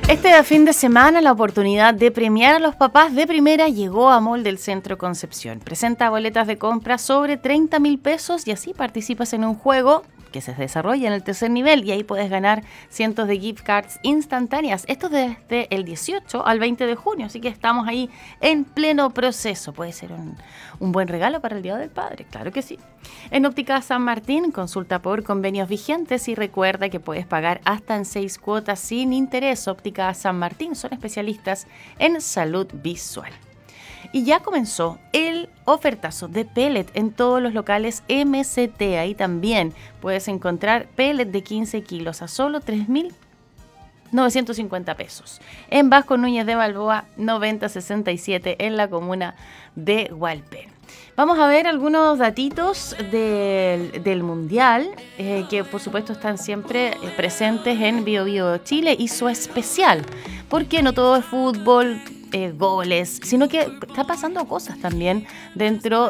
Este fin de semana la oportunidad de premiar a los papás de primera llegó a Mall del Centro Concepción. Presenta boletas de compra sobre 30.000 pesos y así participas en un juego que se desarrolla en el tercer nivel y ahí puedes ganar cientos de gift cards instantáneas. Esto desde el 18 al 20 de junio, así que estamos ahí en pleno proceso. Puede ser un buen regalo para el Día del Padre, claro que sí. En Óptica San Martín, consulta por convenios vigentes y recuerda que puedes pagar hasta en 6 cuotas sin interés. Óptica San Martín son especialistas en salud visual. Y ya comenzó el ofertazo de pellet en todos los locales MCT. Ahí también puedes encontrar pellet de 15 kilos a solo 3.950 pesos. En Vasco Núñez de Balboa, 9067 en la comuna de Hualpén. Vamos a ver algunos datitos del Mundial, que por supuesto están siempre presentes en Bio Bio Chile y su especial, porque no todo es fútbol, goles, sino que está pasando cosas también dentro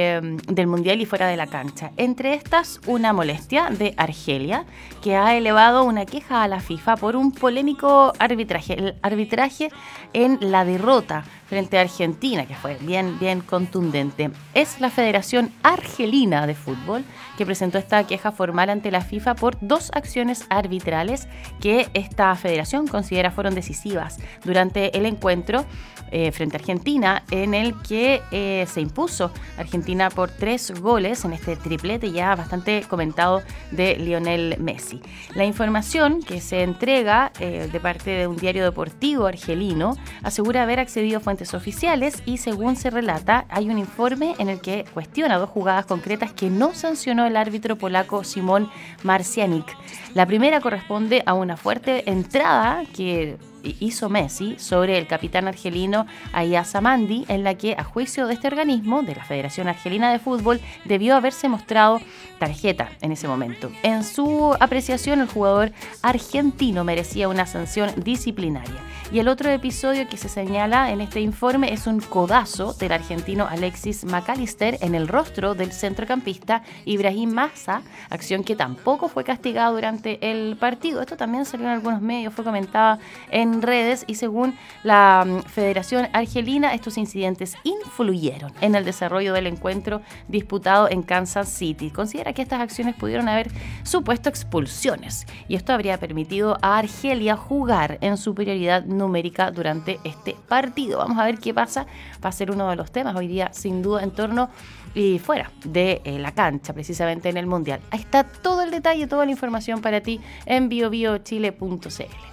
del Mundial y fuera de la cancha. Entre estas, una molestia de Argelia, que ha elevado una queja a la FIFA por un polémico arbitraje, el arbitraje en la derrota frente a Argentina, que fue bien contundente. Es la Federación Argelina de Fútbol que presentó esta queja formal ante la FIFA por 2 acciones arbitrales que esta federación considera fueron decisivas durante el encuentro frente a Argentina, en el que se impuso Argentina por 3 goles en este triplete ya bastante comentado de Lionel Messi. La información que se entrega de parte de un diario deportivo argelino asegura haber accedido a fuentes oficiales y, según se relata, hay un informe en el que cuestiona 2 jugadas concretas que no sancionó el árbitro polaco Szymon Marcianik. La primera corresponde a una fuerte entrada que hizo Messi sobre el capitán argelino Ayaz Amandi, en la que, a juicio de este organismo, de la Federación Argelina de Fútbol, debió haberse mostrado tarjeta en ese momento. En su apreciación, el jugador argentino merecía una sanción disciplinaria. Y el otro episodio que se señala en este informe es un codazo del argentino Alexis McAllister en el rostro del centrocampista Ibrahim Massa, acción que tampoco fue castigada durante el partido. Esto también salió en algunos medios, fue comentada en redes y, según la Federación Argelina, estos incidentes influyeron en el desarrollo del encuentro disputado en Kansas City. Considera que estas acciones pudieron haber supuesto expulsiones y esto habría permitido a Argelia jugar en superioridad numérica durante este partido. Vamos a ver qué pasa. Va a ser uno de los temas hoy día, sin duda, en torno y fuera de la cancha, precisamente en el Mundial. Ahí está todo el detalle, toda la información para ti en biobiochile.cl.